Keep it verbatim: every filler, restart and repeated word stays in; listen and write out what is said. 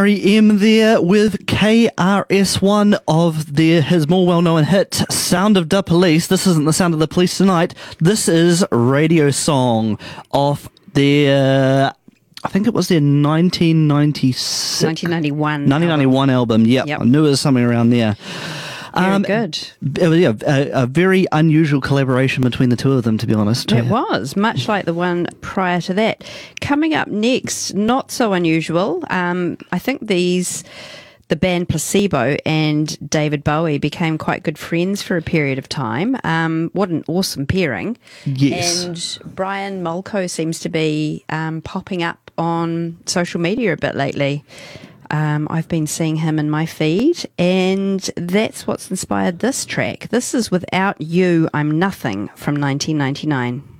R E M there with K R S One of their his more well-known hit, Sound of the Police. This isn't the Sound of the Police tonight. This is Radio Song off their, I think it was their nineteen ninety-six nineteen ninety-one nineteen ninety-one album. album. Yep, Yep. I knew it was something around there. Very Um, good. It was, yeah, a, a very unusual collaboration between the two of them, to be honest. It was, much like the one prior to that. Coming up next, not so unusual. Um, I think these, the band Placebo and David Bowie became quite good friends for a period of time. Um, what an awesome pairing. Yes. And Brian Molko seems to be um, popping up on social media a bit lately. Um, I've been seeing him in my feed, and that's what's inspired this track. This is Without You, I'm Nothing from nineteen ninety-nine.